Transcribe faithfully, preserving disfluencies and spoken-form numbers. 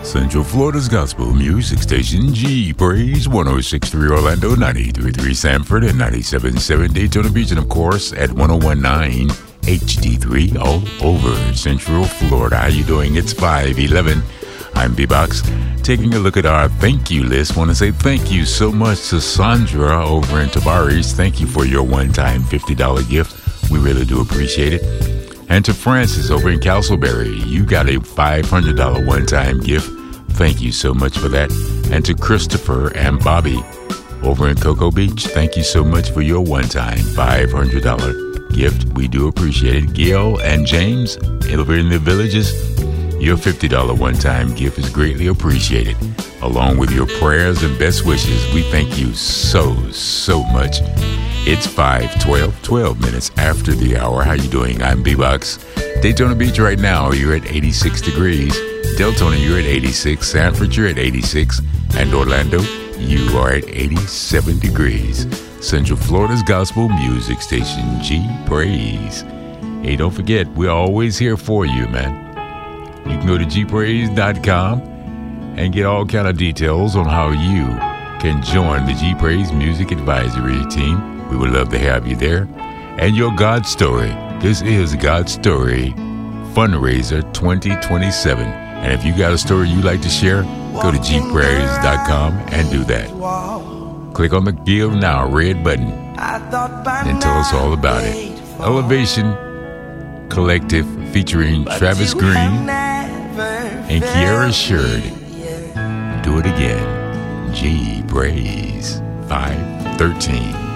Central Florida's gospel music station, G Praise, one oh six point three Orlando, ninety-three point three Sanford, and ninety-seven point seven Daytona Beach, and of course at one oh one point nine H D three all over Central Florida. How you doing? It's five eleven. I'm B-Box. Taking a look at our thank you list. Want to say thank you so much to Sandra over in Tabaris. Thank you for your one-time fifty dollars gift. We really do appreciate it. And to Francis over in Castleberry, you got a five hundred dollars one-time gift. Thank you so much for that. And to Christopher and Bobby over in Cocoa Beach, thank you so much for your one-time five hundred dollars gift. We do appreciate it. Gail and James over in the Villages, your fifty dollars one-time gift is greatly appreciated. Along with your prayers and best wishes, we thank you so, so much. It's five twelve, twelve minutes after the hour. How you doing? I'm B-Box. Daytona Beach right now, you're at eighty-six degrees. Deltona, you're at eighty-six. Sanford, you're at eighty-six. And Orlando, you are at eighty-seven degrees. Central Florida's gospel music station, G Praise. Hey, don't forget, we're always here for you, man. You can go to g praise dot com and get all kind of details on how you can join the G Praise Music Advisory Team. We would love to have you there. And your God Story. This is God Story Fundraiser twenty twenty-seven. And if you got a story you'd like to share, go to g praise dot com and do that. Click on the Give Now red button and tell us all about it. Elevation Collective featuring Travis Green and Kiara Sherd. Do it again. G Praise five thirteen.